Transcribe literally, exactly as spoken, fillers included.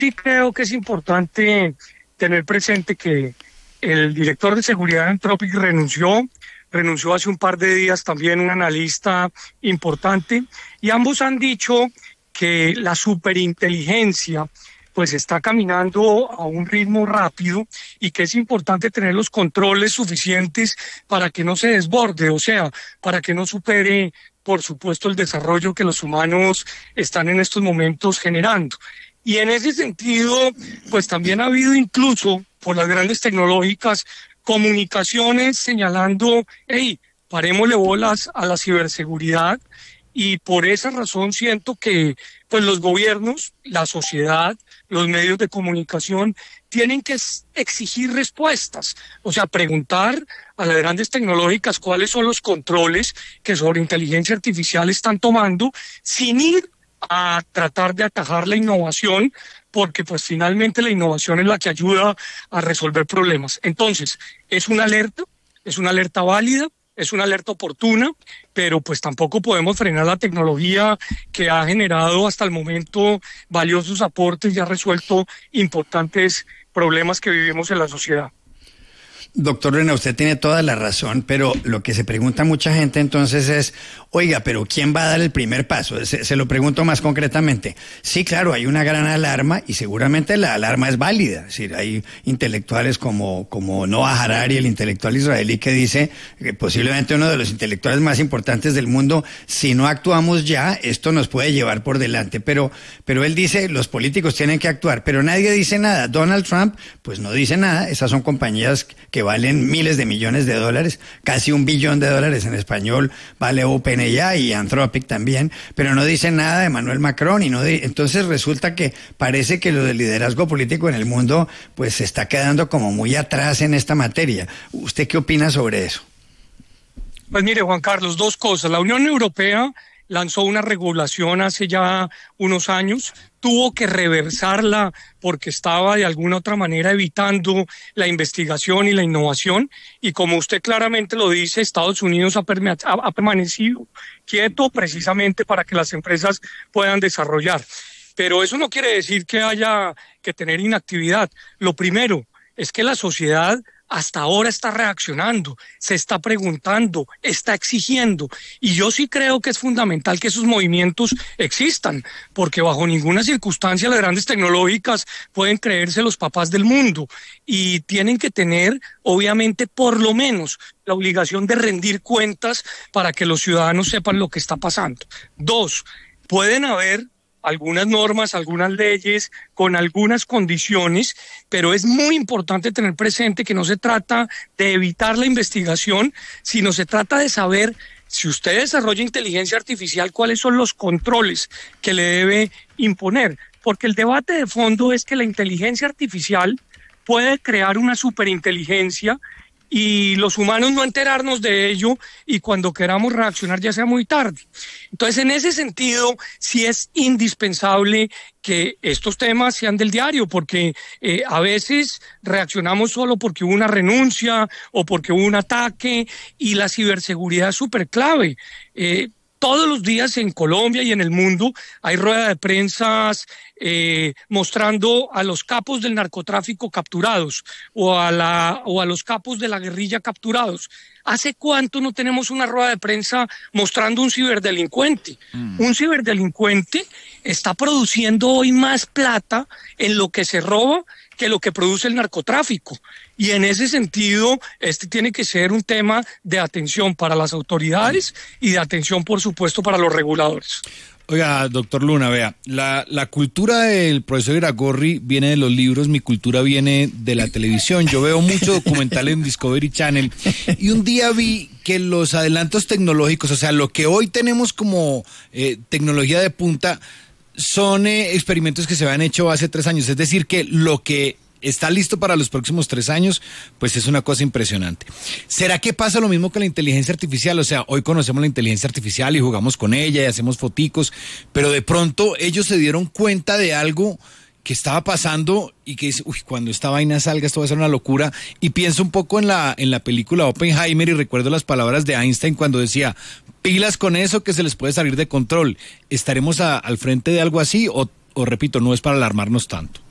sí creo que es importante tener presente que el director de seguridad de Anthropic renunció, renunció hace un par de días también un analista importante, y ambos han dicho que la superinteligencia pues está caminando a un ritmo rápido y que es importante tener los controles suficientes para que no se desborde, o sea, para que no supere, por supuesto, el desarrollo que los humanos están en estos momentos generando. Y en ese sentido, pues también ha habido incluso por las grandes tecnológicas comunicaciones señalando, hey, parémosle bolas a la ciberseguridad, y por esa razón siento que pues los gobiernos, la sociedad, los medios de comunicación tienen que exigir respuestas, o sea, preguntar a las grandes tecnológicas cuáles son los controles que sobre inteligencia artificial están tomando, sin ir a tratar de atajar la innovación, porque pues finalmente la innovación es la que ayuda a resolver problemas. Entonces, es una alerta, es una alerta válida, es una alerta oportuna, pero pues tampoco podemos frenar la tecnología que ha generado hasta el momento valiosos aportes y ha resuelto importantes problemas que vivimos en la sociedad. Doctor Rena, usted tiene toda la razón, pero lo que se pregunta mucha gente entonces es, oiga, pero ¿quién va a dar el primer paso? Se, se lo pregunto más concretamente. Sí, claro, hay una gran alarma y seguramente la alarma es válida. Es decir, hay intelectuales como, como Noah Harari, el intelectual israelí, que dice que posiblemente uno de los intelectuales más importantes del mundo, si no actuamos ya, esto nos puede llevar por delante. Pero, pero él dice, los políticos tienen que actuar, pero nadie dice nada. Donald Trump, pues no dice nada. Esas son compañías que valen miles de millones de dólares, casi un billón de dólares en español, vale OpenAI y Anthropic también, pero no dice nada de Emmanuel Macron, y no de, entonces resulta que parece que lo del liderazgo político en el mundo pues se está quedando como muy atrás en esta materia. ¿Usted qué opina sobre eso? Pues mire, Juan Carlos, dos cosas. La Unión Europea lanzó una regulación hace ya unos años, tuvo que reversarla porque estaba de alguna otra manera evitando la investigación y la innovación, y como usted claramente lo dice, Estados Unidos ha, ha, ha permanecido quieto precisamente para que las empresas puedan desarrollar. Pero eso no quiere decir que haya que tener inactividad. Lo primero es que la sociedad hasta ahora está reaccionando, se está preguntando, está exigiendo, y yo sí creo que es fundamental que esos movimientos existan, porque bajo ninguna circunstancia las grandes tecnológicas pueden creerse los papás del mundo, y tienen que tener, obviamente, por lo menos la obligación de rendir cuentas para que los ciudadanos sepan lo que está pasando. Dos, pueden haber algunas normas, algunas leyes, con algunas condiciones, pero es muy importante tener presente que no se trata de evitar la investigación, sino se trata de saber, si usted desarrolla inteligencia artificial, cuáles son los controles que le debe imponer, porque el debate de fondo es que la inteligencia artificial puede crear una superinteligencia y los humanos no enterarnos de ello, y cuando queramos reaccionar ya sea muy tarde. Entonces, en ese sentido, sí es indispensable que estos temas sean del diario, porque eh, a veces reaccionamos solo porque hubo una renuncia o porque hubo un ataque, y la ciberseguridad es súper clave. Eh, Todos los días en Colombia y en el mundo hay ruedas de prensa eh, mostrando a los capos del narcotráfico capturados o a, la, o a los capos de la guerrilla capturados. ¿Hace cuánto no tenemos una rueda de prensa mostrando un ciberdelincuente? Mm. Un ciberdelincuente está produciendo hoy más plata en lo que se roba que lo que produce el narcotráfico. Y en ese sentido, este tiene que ser un tema de atención para las autoridades y de atención, por supuesto, para los reguladores. Oiga, doctor Luna, vea, la, la cultura del profesor Iragorri viene de los libros, mi cultura viene de la televisión. Yo veo mucho documental en Discovery Channel, y un día vi que los adelantos tecnológicos, o sea, lo que hoy tenemos como eh, tecnología de punta, son eh, experimentos que se habían hecho hace tres años. Es decir, que lo que está listo para los próximos tres años, pues es una cosa impresionante. ¿Será que pasa lo mismo con la inteligencia artificial? O sea, hoy conocemos la inteligencia artificial y jugamos con ella y hacemos foticos, pero de pronto ellos se dieron cuenta de algo que estaba pasando y que dice, uy, cuando esta vaina salga esto va a ser una locura. Y pienso un poco en la, en la película Oppenheimer y recuerdo las palabras de Einstein cuando decía, pilas con eso que se les puede salir de control. ¿Estaremos a, al frente de algo así o, o repito, no es para alarmarnos tanto?